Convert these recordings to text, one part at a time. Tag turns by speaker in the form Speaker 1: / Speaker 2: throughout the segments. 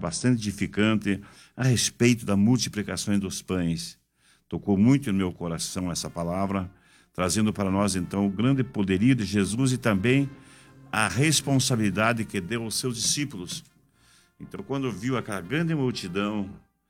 Speaker 1: bastante edificante a respeito da multiplicação dos pães. Tocou muito no meu coração essa palavra, trazendo para nós, então, o grande poderio de Jesus e também a responsabilidade que deu aos seus discípulos. Então, quando viu aquela grande multidão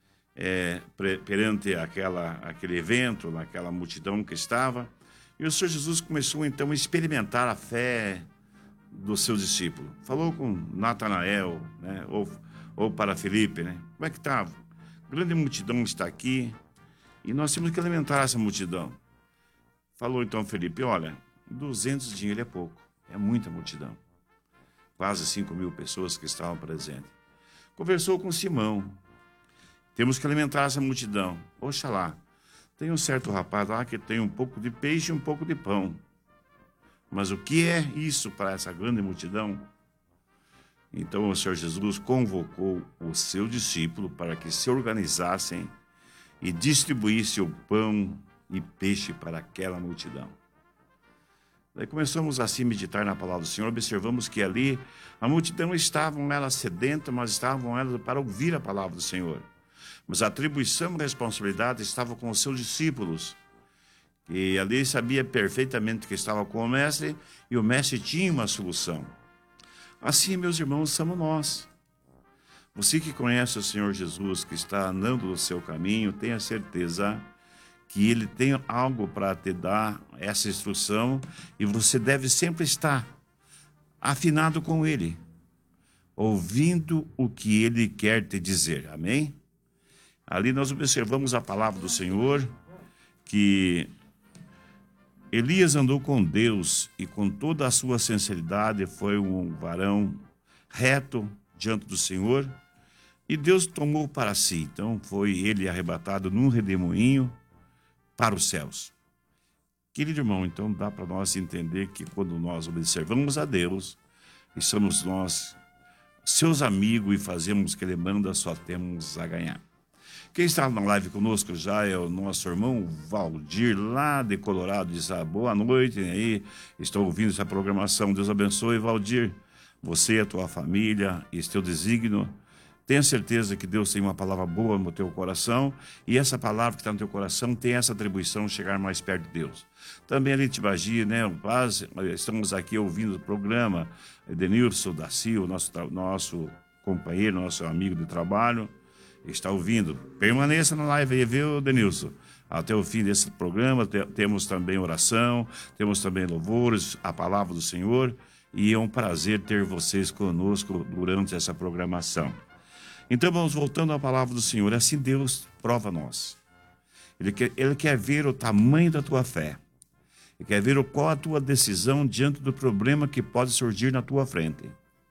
Speaker 1: perante aquele evento, naquela multidão que estava, e o Senhor Jesus começou, então, a experimentar a fé do seu discípulo. Falou com Natanael, né? ou para Felipe, né? Como é que estava? Grande multidão está aqui e nós temos que alimentar essa multidão. Falou então Felipe, olha, 200 dinheiro é pouco, é muita multidão. Quase 5.000 pessoas que estavam presentes. Conversou com Simão. Temos que alimentar essa multidão. Oxalá, tem um certo rapaz lá que tem um pouco de peixe e um pouco de pão. Mas o que é isso para essa grande multidão? Então o Senhor Jesus convocou o seu discípulo para que se organizassem e distribuíssem o pão e peixe para aquela multidão. Daí começamos assim a meditar na palavra do Senhor, observamos que ali a multidão estavam elas sedenta, mas estavam elas para ouvir a palavra do Senhor. Mas a atribuição da responsabilidade estava com os seus discípulos, e ali sabia perfeitamente que estava com o mestre, e o mestre tinha uma solução. Assim, meus irmãos, somos nós. Você que conhece o Senhor Jesus, que está andando no seu caminho, tenha certeza que Ele tem algo para te dar, essa instrução, e você deve sempre estar afinado com Ele, ouvindo o que Ele quer te dizer. Amém? Ali nós observamos a palavra do Senhor, que Elias andou com Deus e com toda a sua sinceridade foi um varão reto diante do Senhor, e Deus tomou para si. Então foi ele arrebatado num redemoinho para os céus. Querido irmão, então dá para nós entender que quando nós observamos a Deus e somos nós seus amigos e fazemos o que Ele manda, só temos a ganhar. Quem está na live conosco já é o nosso irmão Valdir, lá de Colorado, diz boa noite, e aí estou ouvindo essa programação. Deus abençoe, Valdir, você, a tua família e teu desígnio. Tenha certeza que Deus tem uma palavra boa no teu coração, e essa palavra que está no teu coração tem essa atribuição de chegar mais perto de Deus. Também ali de Bagi, né, estamos aqui ouvindo o programa, Denilson da Silva, nosso companheiro, nosso amigo de trabalho, está ouvindo. Permaneça na live aí, viu, Denilson? Até o fim desse programa temos também oração, temos também louvores, a palavra do Senhor, e é um prazer ter vocês conosco durante essa programação. Então vamos voltando à palavra do Senhor. Assim Deus prova nós. Ele quer ver o tamanho da tua fé. Ele quer ver qual a tua decisão diante do problema que pode surgir na tua frente.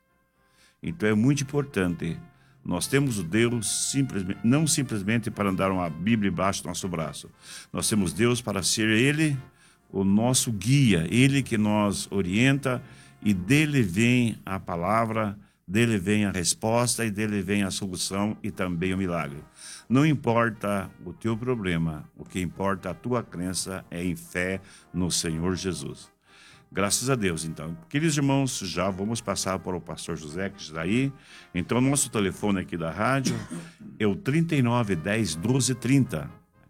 Speaker 1: Então é muito importante. Nós temos o Deus não simplesmente para andar uma Bíblia embaixo do nosso braço. Nós temos Deus para ser Ele o nosso guia, Ele que nos orienta, e dele vem a palavra, dele vem a resposta, e dele vem a solução e também o milagre. Não importa o teu problema, o que importa a tua crença é em fé no Senhor Jesus. Graças a Deus, então. Queridos irmãos, já vamos passar para o pastor José, que está aí. Então, nosso telefone aqui da rádio é o 3910-1230.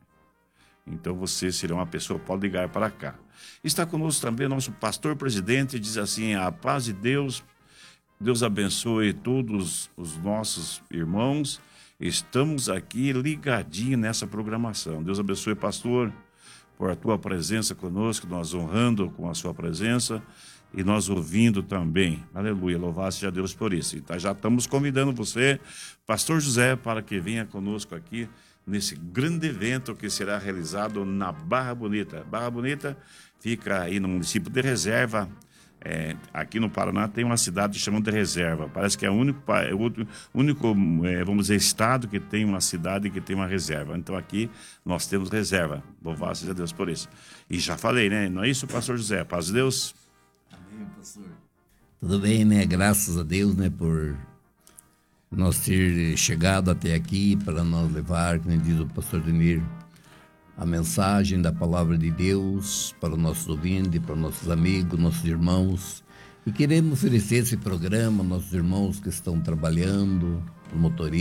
Speaker 1: Então, você será uma pessoa, pode ligar para cá. Está conosco também nosso pastor presidente, diz assim, a paz de Deus, Deus abençoe todos os nossos irmãos. Estamos aqui ligadinhos nessa programação. Deus abençoe, pastor, por a tua presença conosco, nós honrando com a sua presença e nós ouvindo também. Aleluia, louvado seja Deus por isso. Então, já estamos convidando você, pastor José, para que venha conosco aqui nesse grande evento que será realizado na Barra Bonita. Barra Bonita fica aí no município de Reserva. Aqui no Paraná tem uma cidade chamada de Reserva. Parece que é o único, vamos dizer, estado que tem uma cidade que tem uma reserva. Então aqui nós temos reserva. Louvado seja Deus por isso. E já falei, né? Não é isso, pastor José? Paz de Deus.
Speaker 2: Amém, pastor. Tudo bem, né? Graças a Deus, né? Por nós ter chegado até aqui para nós levar, como diz o pastor Denir, a mensagem da palavra de Deus para os nossos ouvintes, para os nossos amigos, nossos irmãos. E queremos oferecer esse programa aos nossos irmãos que estão trabalhando, motoristas,